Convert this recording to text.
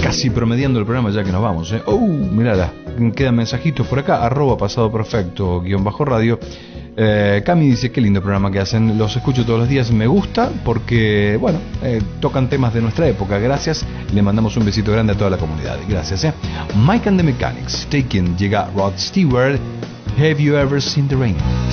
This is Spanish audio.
casi promediando el programa ya que nos vamos, ¿eh? Mirá, quedan mensajitos por acá, @pasado perfecto _radio. Cami dice, qué lindo programa que hacen, los escucho todos los días, me gusta porque, bueno, tocan temas de nuestra época, gracias, le mandamos un besito grande a toda la comunidad, gracias. Mike and the Mechanics, Taken, llega Rod Stewart, Have You Ever Seen the Rain?